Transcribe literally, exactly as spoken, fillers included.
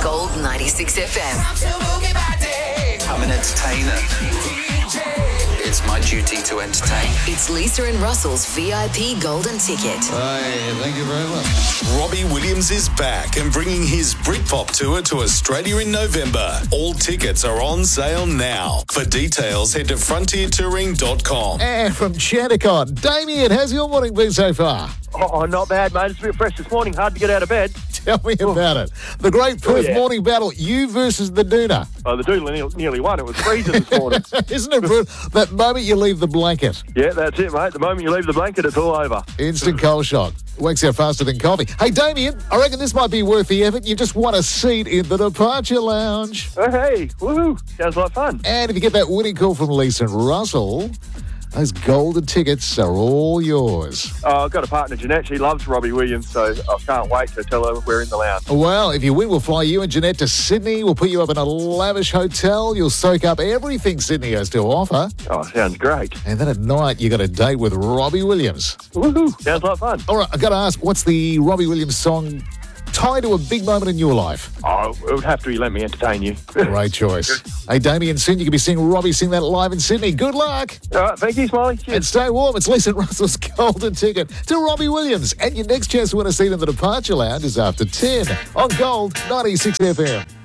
Gold ninety-six F M. I'm an entertainer. It's my duty to entertain. It's Lisa and Russell's V I P Golden Ticket. Hey, thank you very much. Robbie Williams is back and bringing his Britpop tour to Australia in November. All tickets are on sale now. For details, head to frontier touring dot com. And from Chanticott, Damien, how's your morning been so far? Oh, not bad, mate. It's a bit fresh this morning. Hard to get out of bed. Tell me about it. The great Perth Oh, yeah. morning battle, you versus the Doona. Oh, the Doodle nearly, nearly won. It was freezing this morning. Isn't it brilliant? That moment you leave the blanket. Yeah, that's it, mate. The moment you leave the blanket, it's all over. Instant cold shock. Wakes out faster than coffee. Hey, Damien, I reckon this might be worth the effort. You just want a seat in the departure lounge. Oh, hey, woohoo. Sounds like fun. And if you get that winning call from Lisa and Russell, those golden tickets are all yours. Oh, I've got a partner, Jeanette. She loves Robbie Williams, so I can't wait to tell her we're in the lounge. Well, if you win, we'll fly you and Jeanette to Sydney. We'll put you up in a lavish hotel. You'll soak up everything Sydney has to offer. Oh, sounds great. And then at night, you got a date with Robbie Williams. Woohoo. Sounds like fun. All right, I've got to ask, what's the Robbie Williams song tied to a big moment in your life? Oh, it would have to be Let Me Entertain You. Great choice. Hey, Damien, soon you can be seeing Robbie sing that live in Sydney. Good luck. All right, thank you, Smiley. Cheers. And stay warm. It's Lisa and Russell's golden ticket to Robbie Williams. And your next chance to win a seat in the departure lounge is after ten on Gold ninety-six F M.